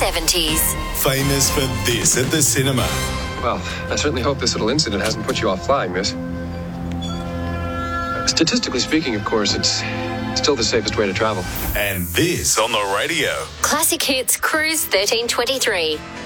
70s. Famous for this at the cinema. Well, I certainly hope this little incident hasn't put you off flying, miss. Statistically speaking, of course, it's still the safest way to travel. And this on the radio. Classic Hits Cruise 1323.